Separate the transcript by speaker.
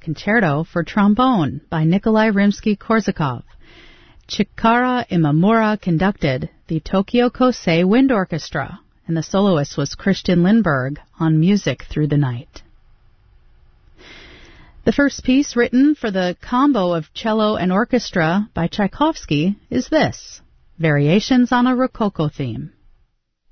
Speaker 1: Concerto for Trombone by Nikolai Rimsky-Korsakov. Chikara Imamura conducted the Tokyo Kosei Wind Orchestra, and the soloist was Christian Lindberg on Music Through the Night. The first piece written for the combo of cello and orchestra by Tchaikovsky is this, Variations on a Rococo Theme.